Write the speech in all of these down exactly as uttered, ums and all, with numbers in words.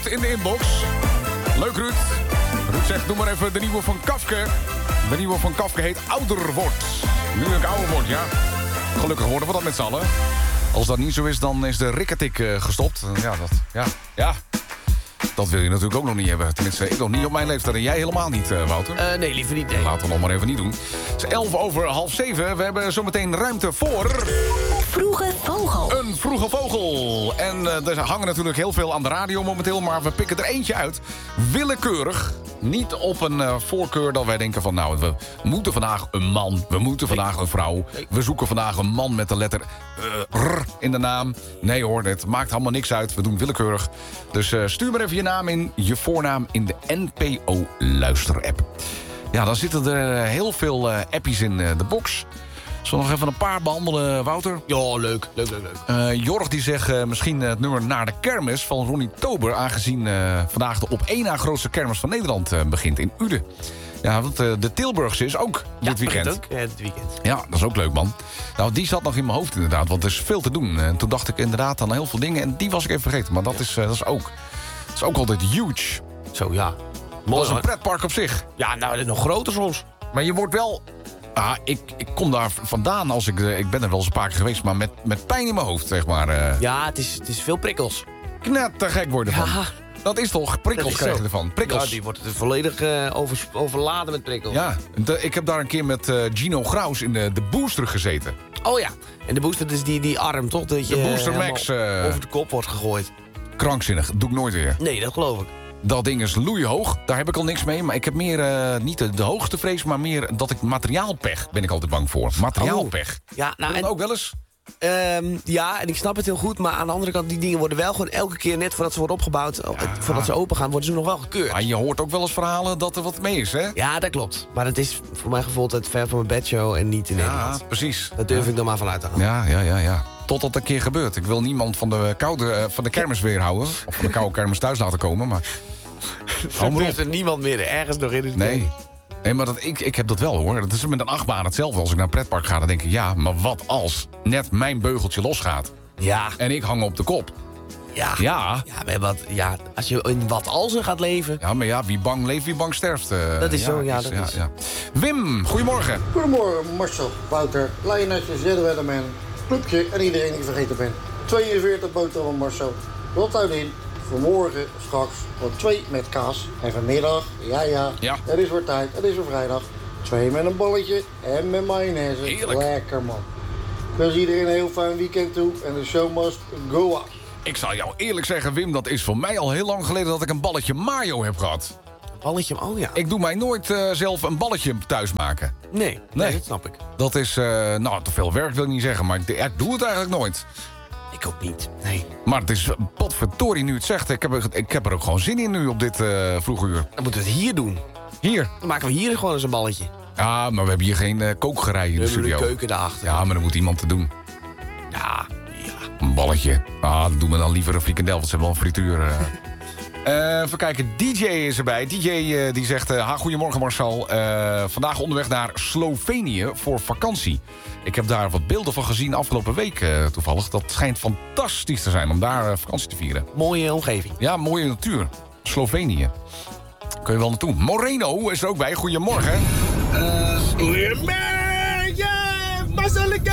in de inbox. Leuk, Ruud. Ruud zegt, doe maar even de nieuwe van Kafke. De nieuwe van Kafke heet Ouder wordt. Nu ik ouder word, ja. Gelukkig worden we dat met z'n allen. Als dat niet zo is, dan is de rikketik uh, gestopt. Ja, dat, ja, ja. Dat wil je natuurlijk ook nog niet hebben. Tenminste, ik nog niet op mijn leeftijd en jij helemaal niet, uh, Wouter. Uh, nee, liever niet, nee. Laten we nog maar even niet doen. Het is elf over half zeven. We hebben zometeen ruimte voor... Vroege Vogel. Een vroege vogel. En uh, er hangen natuurlijk heel veel aan de radio momenteel... maar we pikken er eentje uit. Willekeurig. Niet op een uh, voorkeur dat wij denken van... nou, we moeten vandaag een man. We moeten vandaag een vrouw. We zoeken vandaag een man met de letter uh, R in de naam. Nee hoor, het maakt allemaal niks uit. We doen willekeurig. Dus uh, stuur maar even je naam in. Je voornaam in de N P O-luisterapp. Ja, dan zitten er heel veel uh, appies in uh, de box... Zullen we nog even een paar behandelen, Wouter? Ja, leuk. Leuk, leuk, leuk. Uh, Jorg die zegt uh, misschien het nummer Naar de Kermis van Ronnie Tober... aangezien uh, vandaag de op één na grootste kermis van Nederland uh, begint in Uden. Ja, want uh, de Tilburgse is ook ja, dit weekend. Ook, ja, dit weekend. Ja, dat is ook leuk, man. Nou, die zat nog in mijn hoofd inderdaad, want er is veel te doen. En toen dacht ik inderdaad aan heel veel dingen en die was ik even vergeten. Maar dat, ja. is, uh, dat, is, ook, dat is ook altijd huge. Zo, ja. Mooi, dat is een pretpark op zich. Ja, nou, dat is nog groter soms. Maar je wordt wel... Ah, ik, ik kom daar vandaan als ik... Ik ben er wel eens een paar keer geweest, maar met, met pijn in mijn hoofd, zeg maar. Uh, ja, het is, het is veel prikkels. Knettergek worden van. Ja. Dat is toch? Prikkels krijg je ervan. Prikkels. Ja, die wordt volledig uh, over, overladen met prikkels. Ja, de, ik heb daar een keer met uh, Gino Graus in de, de booster gezeten. Oh ja, en de booster is die, die arm, toch? Dat je de booster Max. Uh, over de kop wordt gegooid. Krankzinnig, dat doe ik nooit weer. Nee, dat geloof ik. Dat ding is loeihoog, daar heb ik al niks mee. Maar ik heb meer, uh, niet de, de hoogtevrees, maar meer dat ik materiaalpech ben ik altijd bang voor. Materiaalpech. Oh. Ja, nou, en ook wel eens? Um, ja, en ik snap het heel goed. Maar aan de andere kant, die dingen worden wel gewoon elke keer... net voordat ze worden opgebouwd, ja. voordat ze open gaan... worden ze nog wel gekeurd. Maar je hoort ook wel eens verhalen dat er wat mee is, hè? Ja, dat klopt. Maar het is voor mijn gevoel het ver van mijn bedshow en niet in ja, Nederland. Ja, precies. Dat durf ja. ik dan maar vanuit te gaan. Ja, ja, ja, ja. Tot dat een keer gebeurt. Ik wil niemand van de, koude, uh, van de kermis weerhouden. Of van de koude kermis thuis laten komen, maar... Er is er niemand meer ergens nog in het Nee. Nee, maar dat, ik, ik heb dat wel, hoor. Dat is met een achtbaan hetzelfde. Als ik naar een pretpark ga, dan denk ik... ja, maar wat als net mijn beugeltje losgaat? Ja. En ik hang op de kop. Ja. Ja. Ja, maar wat, ja, als je in wat als er gaat leven... Ja, maar ja, wie bang leeft, wie bang sterft. Uh, dat is ja, zo, ja. Dus, Dat ja, is... ja. Wim, goedemorgen. Goedemorgen, Marcel, Wouter, Lionetje, Zedderwedderman, Clubje en iedereen die vergeten bent. tweeënveertig boter van Marcel. Wat houdt in? Vanmorgen straks wat twee met kaas. En vanmiddag, ja, ja, ja, het is weer tijd, het is weer vrijdag. Twee met een bolletje en met mayonaise. Heerlijk. Lekker, man. Ik wens iedereen een heel fijn weekend toe en de show must go on. Ik zal jou eerlijk zeggen, Wim, dat is voor mij al heel lang geleden... dat ik een balletje mayo heb gehad. Balletje, oh ja. Ik doe mij nooit uh, zelf een balletje thuis maken. Nee, nee, nee, dat snap ik. Dat is, uh, nou, te veel werk wil ik niet zeggen, maar ik, ik doe het eigenlijk nooit. Ik ook niet, nee. Maar het is, potverdorie nu het zegt, ik heb, er, ik heb er ook gewoon zin in nu op dit uh, vroege uur. Dan moeten we het hier doen. Hier? Dan maken we hier gewoon eens een balletje. Ja, maar we hebben hier geen uh, kookgerei in de, de studio. De keuken daarachter. Ja, maar dan moet iemand te doen. Ja, ja. Een balletje. Ah, dan doen we dan liever een frikandel, want ze hebben wel een frituur. Uh. Uh, even kijken, D J is erbij. D J uh, die zegt, uh, ha, goedemorgen Marcel. Uh, vandaag onderweg naar Slovenië voor vakantie. Ik heb daar wat beelden van gezien afgelopen week uh, toevallig. Dat schijnt fantastisch te zijn om daar uh, vakantie te vieren. Mooie omgeving. Ja, mooie natuur. Slovenië. Kun je wel naartoe. Moreno is er ook bij. Goedemorgen. Uh, Goedemorgen, Marcelleke.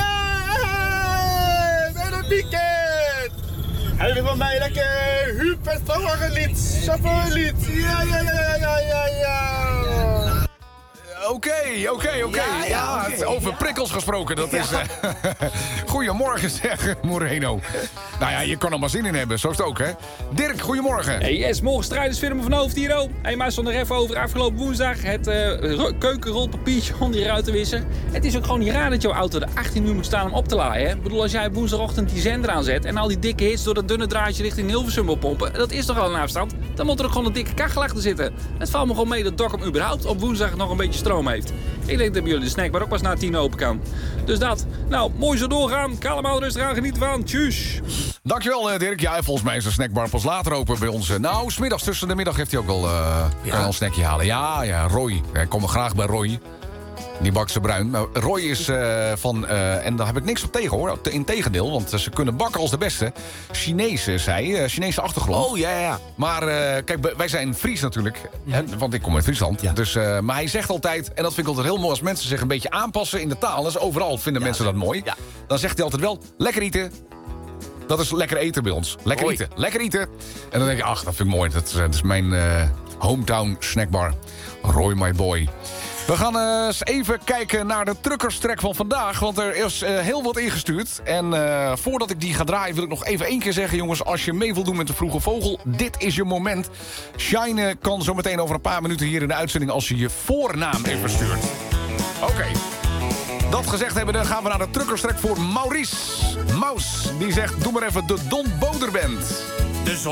En een weekend. Hij van mij lekker Huub lied, Chapeau-lied. Ja, ja, ja, ja, ja, ja. Oké, oké, oké. Ja, okay. Over prikkels gesproken, dat ja. is... Uh, goedemorgen, zeg Moreno. Nou ja, je kan er maar zin in hebben, zo is het ook, hè. Dirk, goedemorgen. Hey, yes, morgen strijders van hoofd hier, oh. Hey, maar stond er even over afgelopen woensdag het uh, keukenrolpapiertje om die eruit te wissen. Het is ook gewoon niet raar dat jouw auto er achttien uur moet staan om op te laaien, hè. Ik bedoel, als jij woensdagochtend die zender aanzet en al die dikke hits door dat dunne draadje richting Hilversum wil pompen, dat is toch al een afstand? Dan moet er ook gewoon een dikke kachel achter zitten. Het valt me gewoon mee dat Dokkum überhaupt op woensdag nog een beetje stroom heeft. Ik denk dat bij jullie de snackbar ook pas na tien open kan. Dus dat. Nou, mooi zo doorgaan. Allemaal rustig aan genieten van. Tjus. Dankjewel, Dirk. Ja, volgens mij is de snackbar pas later open bij ons. Nou, 's middags tussen de middag heeft hij ook wel uh, ja. een snackje halen. Ja, ja, Roy. Ik kom graag bij Roy. Die bakken ze bruin. Maar Roy is uh, van, uh, en daar heb ik niks op tegen hoor. Integendeel, want ze kunnen bakken als de beste. Chinees, zei uh, Chinese achtergrond. Oh, ja, ja. Maar uh, kijk, wij zijn Fries natuurlijk. Hè, want ik kom uit Friesland. Ja. Dus, uh, maar hij zegt altijd, en dat vind ik altijd heel mooi... als mensen zich een beetje aanpassen in de taal. Dus overal vinden ja, mensen dat mooi. Ja. Dan zegt hij altijd wel, lekker eten. Dat is lekker eten bij ons. Lekker Hoi. eten, lekker eten. En dan denk ik, ach, dat vind ik mooi. Dat, dat is mijn uh, hometown snackbar. Roy, my boy. We gaan uh, eens even kijken naar de truckerstrek van vandaag. Want er is uh, heel wat ingestuurd. En uh, voordat ik die ga draaien wil ik nog even één keer zeggen... jongens, als je mee wilt doen met de Vroege Vogel... dit is je moment. Shine kan zo meteen over een paar minuten hier in de uitzending... als je je voornaam even stuurt. Oké. Okay. Dat gezegd hebben, dan gaan we naar de truckerstrek voor Maurice. Maus, die zegt, doe maar even de Don Boderband.